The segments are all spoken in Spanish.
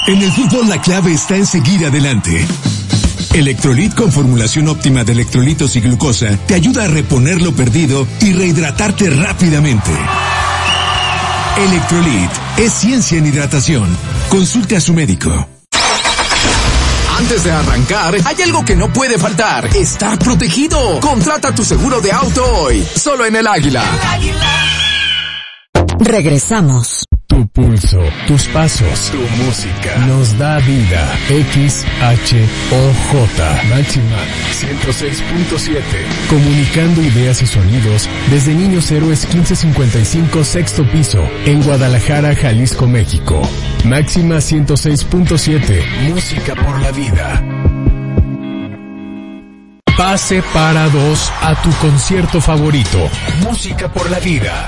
En el fútbol la clave está en seguir adelante. Electrolit con formulación óptima de electrolitos y glucosa te ayuda a reponer lo perdido y rehidratarte rápidamente. Electrolit es ciencia en hidratación. Consulte a su médico. Antes de arrancar, hay algo que no puede faltar. Estar protegido. Contrata tu seguro de auto hoy. Solo en El Águila. Regresamos. Tu pulso, tus pasos, tu música nos da vida. XHOJ Máxima 106.7. Comunicando ideas y sonidos desde Niños Héroes 1555 sexto piso en Guadalajara, Jalisco, México. Máxima 106.7. Música por la vida. Pase para dos a tu concierto favorito. Música por la vida.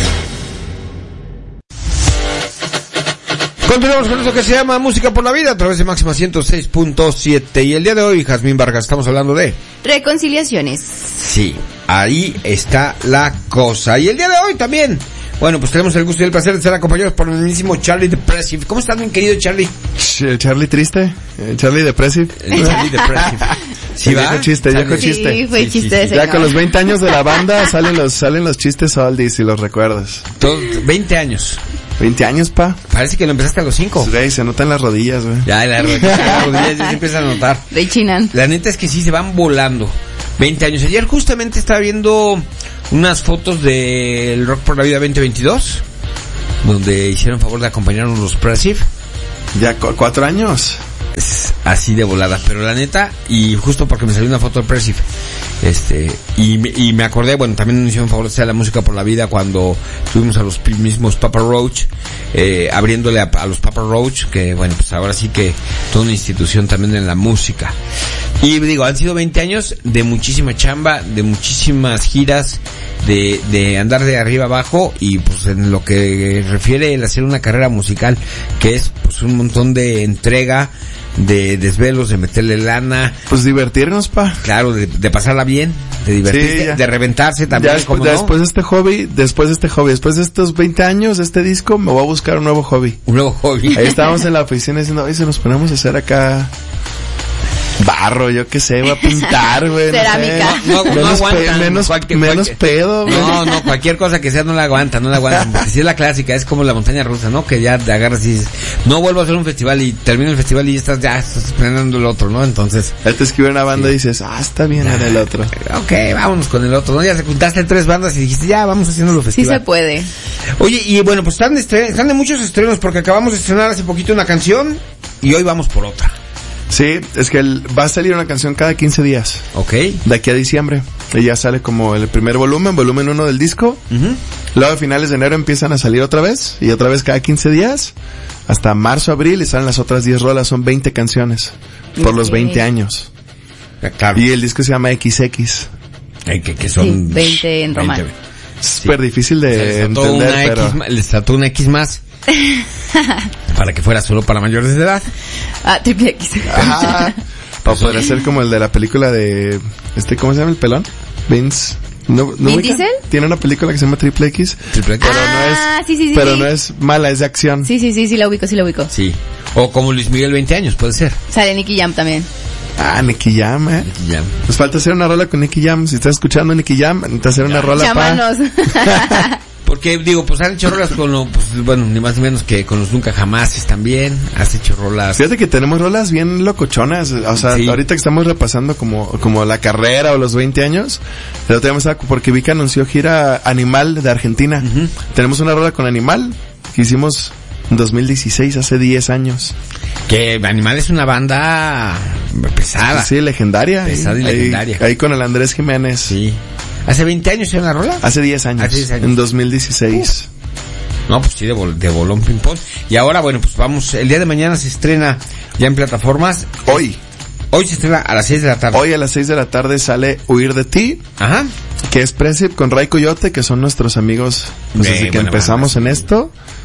Continuamos con eso que se llama Música por la Vida a través de Máxima 106.7. Y el día de hoy, Jazmín Vargas, estamos hablando de... reconciliaciones. Sí, ahí está la cosa. Y el día de hoy también, bueno, pues tenemos el gusto y el placer de estar acompañados por el mismísimo Charlie Depressive. ¿Cómo estás, mi querido Charlie? Charlie triste, Charlie Depressive. Charlie Depressive. Sí, va. Ya chiste. Sí, fue chiste de ese. Ya con los 20 años de la banda salen los chistes oldies y los recuerdas. 20 años. 20 años, pa. Parece que lo empezaste a los 5. Güey, se notan las rodillas, güey. Ya, las rodillas ya se empiezan a notar. Rechinan. La neta es que sí, se van volando. 20 años. Ayer justamente estaba viendo unas fotos del Rock por la Vida 2022, donde hicieron favor de acompañarnos los Depressive. Ya 4 años. Es así de volada, pero la neta, y justo porque me salió una foto de Depressive, y me acordé, bueno, también nos hicieron favor de hacer la Música por la Vida cuando tuvimos a los mismos Papa Roach, abriéndole a los Papa Roach, que bueno, pues ahora sí que toda una institución también en la música. Y digo, han sido 20 años de muchísima chamba, de muchísimas giras, de andar de arriba abajo, y pues en lo que refiere el hacer una carrera musical, que es pues un montón de entrega, de desvelos, de meterle lana. Pues divertirnos, pa. Claro, de pasarla bien, de divertirse, sí, de reventarse también. Después de este hobby, después de estos 20 años, de este disco, me voy a buscar un nuevo hobby. Ahí estábamos en la oficina diciendo, oye, se nos ponemos a hacer acá barro, yo qué sé, voy a pintar, güey. Cerámica. No aguantan. Menos pedo, güey. No, cualquier cosa que sea no la aguantan. Porque si es la clásica, es como la montaña rusa, ¿no? Que ya te agarras y dices, no vuelvo a hacer un festival, y termina el festival y estás planeando el otro, ¿no? Entonces. Ya te escribe una banda y dices, está bien en el otro. Ok, vámonos con el otro, ¿no? Ya se juntaste 3 bandas y dijiste, ya, vamos haciendo los festivales. Sí se puede. Oye, y bueno, pues están de muchos estrenos, porque acabamos de estrenar hace poquito una canción y hoy vamos por otra. Sí, es que va a salir una canción cada 15 días. Ok. De aquí a diciembre. Y ya sale como el primer volumen 1 del disco. Uh-huh. Luego a finales de enero empiezan a salir otra vez. Y otra vez cada 15 días. Hasta marzo, abril, y salen las otras 10 rolas. Son 20 canciones. Por los 20 años. Claro. Y el disco se llama XX. Que son... Sí, 20 en romano. Es súper difícil de entender, pero... Les trató una X más. Para que fuera solo para mayores de edad. Triple X. Ajá. O podría ser como el de la película de ¿cómo se llama el pelón? Vince. ¿Vin Diesel? Tiene una película que se llama Triple X. Triple X. Pero no es mala, es de acción. Sí, la ubico. Sí. O como Luis Miguel 20 años, puede ser. Sale Nicky Jam también. Nicky Jam, Nicky Jam. Nos falta hacer una rola con Nicky Jam. Si estás escuchando Nicky Jam, necesitas hacer una rola Llámanos. Porque, digo, pues han hecho rolas con ni más ni menos que con los Nunca Jamases también. Has hecho rolas. Fíjate que tenemos rolas bien locochonas. O sea, sí. Ahorita que estamos repasando como la carrera o los 20 años. Pero tenemos porque vi que anunció gira Animal de Argentina. Uh-huh. Tenemos una rola con Animal que hicimos en 2016, hace 10 años. Que Animal es una banda pesada. Sí, legendaria. Pesada y legendaria. Ahí con el Andrés Jiménez. Sí. ¿Hace 20 años era una rola? Hace 10 años. Hace 10 años. En 2016. No, pues sí, de bolón ping pong. Y ahora, bueno, pues vamos, el día de mañana se estrena ya en plataformas. Hoy se estrena a las 6 de la tarde. Hoy a las 6 de la tarde sale Huir de ti. Ajá. Que es Depressive con Ray Coyote, que son nuestros amigos, pues desde que empezamos en esto.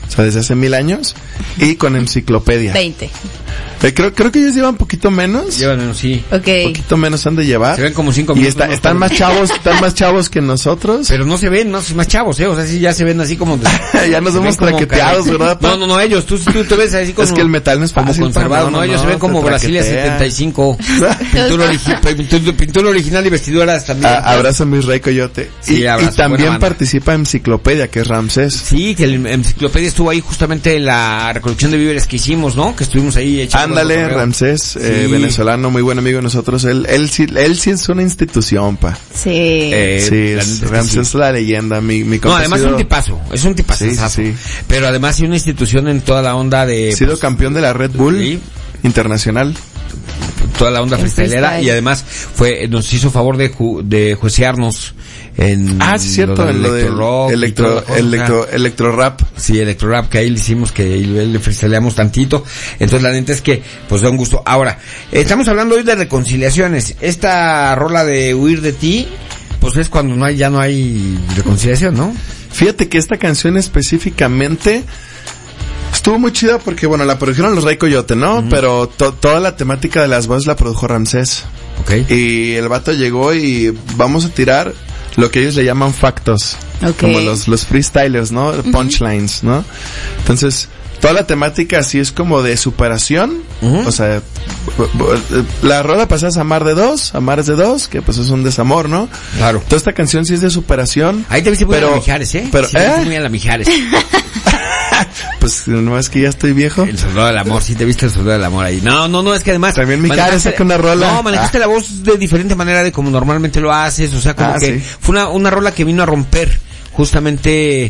o sea, desde hace 1000 años, y con Enciclopedia. 20. Creo que ellos llevan un poquito menos. Llevan menos, sí. Ok. Un poquito menos han de llevar. Se ven como 5 Y minutos. están más chavos que nosotros. Pero no se ven, no, más chavos, o sea, sí ya se ven así como... Ya nos vemos traqueteados, ¿verdad? No, ellos, tú te ves así como... Es que el metal no es como fácil. conservado, no, ellos se ven como Brasilia 75. Pintura original y vestiduras también. Abrazo a mi rey Coyote. Sí, y también participa en Enciclopedia, que es Ramsés. Sí, que el Enciclopedia estuvo ahí justamente en la recolección de víveres que hicimos, ¿no? Que estuvimos ahí echando. Ándale, Ramsés, venezolano, muy buen amigo de nosotros. Él sí es una institución, pa. Sí. Ramsés es la leyenda, mi no, además es un tipazo. Sí. Pero además es una institución en toda la onda de... Ha sido campeón de la Red Bull internacional. Toda la onda freestylera, y además nos hizo favor de juecearnos en sí, cierto, en lo de electro rap. Sí, electro rap, que ahí le hicimos, que le freestyleamos tantito. Entonces la neta es que pues da un gusto. Ahora, estamos hablando hoy de reconciliaciones. Esta rola de Huir de ti, pues es cuando ya no hay reconciliación, ¿no? Fíjate que esta canción específicamente estuvo muy chida porque, bueno, la produjeron los Rey Coyote, ¿no? Uh-huh. Pero toda la temática de las voces la produjo Ramsés. Okay. Y el vato llegó y vamos a tirar lo que ellos le llaman factos. Okay. Como los freestylers, ¿no? Punchlines, ¿no? Entonces, toda la temática así es como de superación. Uh-huh. O sea, la rola pasada es Amar es de dos, que pues es un desamor, ¿no? Claro. Toda esta canción sí es de superación. Ahí te viste muy a la Mijares, ¿eh? Pero, sí, muy a la Mijares. Pues no es que ya estoy viejo. El soldado del amor, sí te viste el soldado del amor ahí. No, es que además también Mijares saca una rola. No, manejaste la voz de diferente manera de como normalmente lo haces, o sea, como que sí. Fue una rola que vino a romper justamente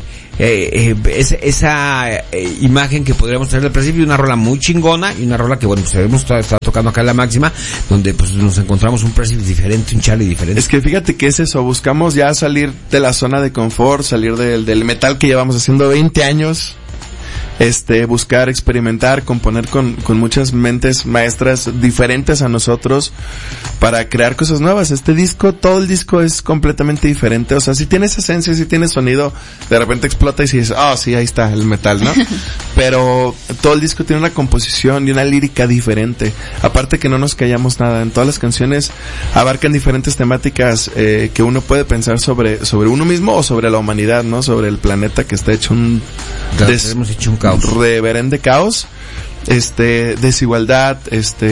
esa imagen que podríamos tener al principio, una rola muy chingona y una rola que, bueno, pues hemos estado tocando acá en La Máxima, donde pues nos encontramos un Precipice diferente, un Charlie diferente. Es que fíjate que es eso, buscamos ya salir de la zona de confort, salir del metal que llevamos haciendo 20 años. Buscar, experimentar, componer con muchas mentes maestras diferentes a nosotros para crear cosas nuevas. Todo el disco es completamente diferente. O sea, si tiene esa esencia, si tiene sonido, de repente explota y dices, sí, ahí está el metal, ¿no? Pero todo el disco tiene una composición y una lírica diferente. Aparte que no nos callamos nada. En todas las canciones abarcan diferentes temáticas que uno puede pensar sobre uno mismo o sobre la humanidad, ¿no? Sobre el planeta que está hecho hemos hecho un caos. Reverende caos, desigualdad,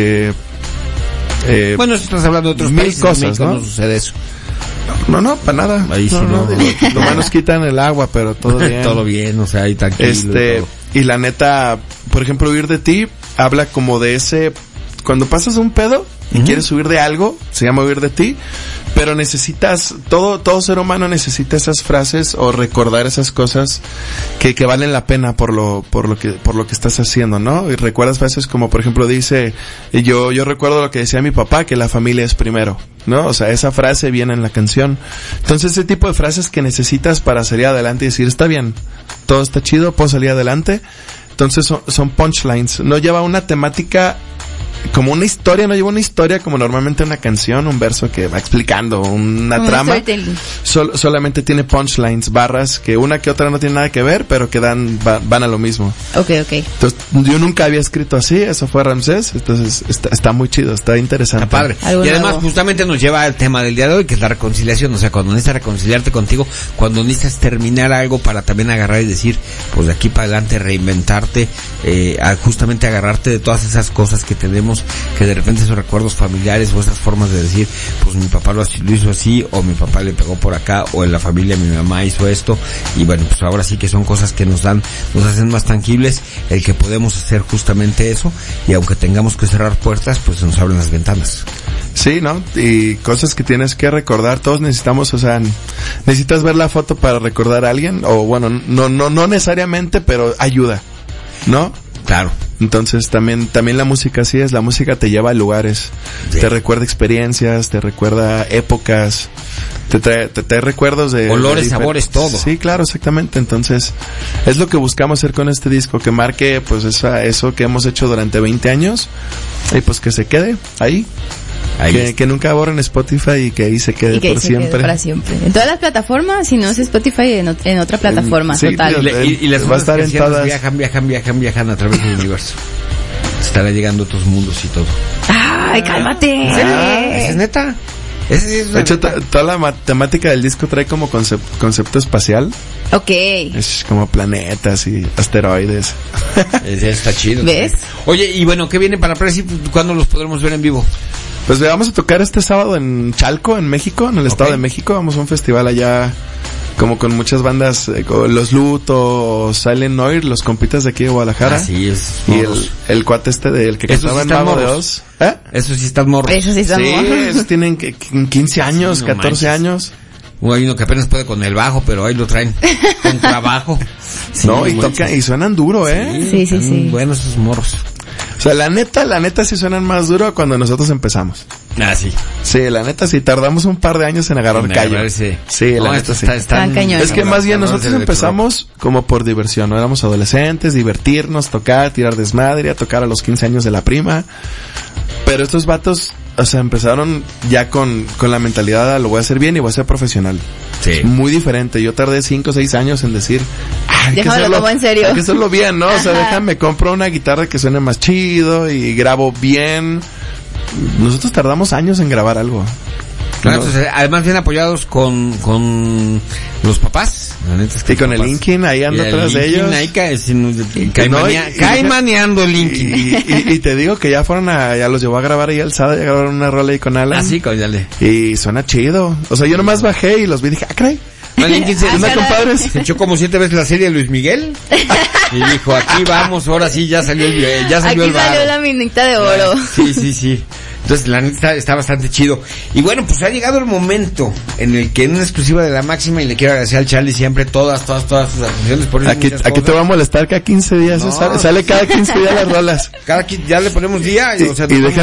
bueno, si estás hablando de otros mil países, cosas, ¿no? No sucede eso. No, para nada. Ahí sí no. Nomás nos quitan el agua, pero todo bien. Todo bien, o sea, ahí tranquilo. Y la neta, por ejemplo, Huir de ti habla como de ese, cuando pasas un pedo y quieres huir de algo, se llama Huir de ti. Pero necesitas, todo ser humano necesita esas frases o recordar esas cosas que valen la pena por lo que estás haciendo, ¿no? Y recuerdas frases como, por ejemplo, dice, yo recuerdo lo que decía mi papá, que la familia es primero, ¿no? O sea, esa frase viene en la canción. Entonces, ese tipo de frases que necesitas para salir adelante y decir, está bien, todo está chido, puedo salir adelante. Entonces, son punchlines. No lleva una temática como una historia, no lleva una historia como normalmente una canción, un verso que va explicando una trama. Solamente tiene punchlines, barras que una que otra no tiene nada que ver, pero que van a lo mismo. Okay. Entonces, yo nunca había escrito así, eso fue Ramsés, entonces está muy chido, está interesante. Está padre. Y además justamente nos lleva al tema del día de hoy, que es la reconciliación, o sea, cuando necesitas reconciliarte contigo, cuando necesitas terminar algo para también agarrar y decir, pues de aquí para adelante reinventarte, justamente agarrarte de todas esas cosas que tenemos, que de repente esos recuerdos familiares o esas formas de decir, pues mi papá lo hizo así, o mi papá le pegó por acá, o en la familia mi mamá hizo esto, y bueno, pues ahora sí que son cosas que nos hacen más tangibles el que podemos hacer justamente eso, y aunque tengamos que cerrar puertas, pues se nos abren las ventanas. Sí, ¿no? Y cosas que tienes que recordar, todos necesitamos, o sea, necesitas ver la foto para recordar a alguien, o bueno, no necesariamente, pero ayuda, ¿no? Claro. Entonces también la música así es, la música te lleva a lugares, sí. Te recuerda experiencias, te recuerda épocas, te trae recuerdos de olores, sabores, todo. Sí, claro, exactamente. Entonces es lo que buscamos hacer con este disco, que marque pues eso que hemos hecho durante 20 años y pues que se quede ahí. Que nunca borren Spotify y que ahí se quede por siempre. Quede para siempre. En todas las plataformas, si no es Spotify, en otra plataforma, sí, total. Y las va a estar en todas. Viajan a través del universo. Estará llegando a otros mundos y todo. ¡Ay, cálmate! ¿Es neta? De hecho, toda la matemática del disco trae como concepto espacial. Ok. Es como planetas y asteroides. Está chido. ¿Ves? Oye, y bueno, ¿qué viene para Prezi? ¿Cuándo los podremos ver en vivo? Pues vamos a tocar este sábado en Chalco, en México, en el Estado de México. Vamos a un festival allá, como con muchas bandas, Los Lutos, Silent Noir, los compitas de aquí de Guadalajara. Así es. Y el cuate del que cantaba en Mago de Oz. Eso sí están morros. Eso sí están morros. Sí, esos tienen 15 años, sí, 14 años. Hay uno que apenas puede con el bajo, pero ahí lo traen con trabajo. Sí, no, y tocan, y suenan duro, Sí. Buenos esos morros. O sea, la neta sí suenan más duro cuando nosotros empezamos. Sí. Sí, la neta sí, tardamos un par de años en agarrar callo. Sí, la neta sí. Están cañones. Es que más bien nosotros empezamos como por diversión, ¿no? Éramos adolescentes, divertirnos, tocar, tirar desmadre, a tocar a los 15 años de la prima. Pero estos vatos, o sea, empezaron ya con la mentalidad de lo voy a hacer bien y voy a ser profesional. Sí. Muy diferente. Yo tardé 5 o 6 años en decir, déjamelo como en serio. Hay que hacerlo bien, ¿no? O sea, déjame, compro una guitarra que suene más chido y grabo bien. Nosotros tardamos años en grabar algo. Claro, entonces, además bien apoyados con los papás. La neta es que y con el Inkin ahí anda atrás de ellos. Ahí caimaneando el Inkin. Y te digo que ya ya los llevó a grabar ahí al SAD, ya grabaron una rola ahí con Alan. Así, cóllale. Y suena chido. O sea, yo nomás bajé y los vi y dije, caray. Compadres. Se echó como 7 veces la serie de Luis Miguel. Y dijo, aquí vamos, ahora sí, ya salió el aquí salió la minita de oro. Sí. Entonces, la neta está bastante chido. Y bueno, pues ha llegado el momento en el que en una exclusiva de La Máxima, y le quiero agradecer al Charlie siempre todas sus atenciones por eso. Aquí te va a molestar cada 15 días. No, sale cada 15 días las rolas. Ya le ponemos día. Sí, o sea, y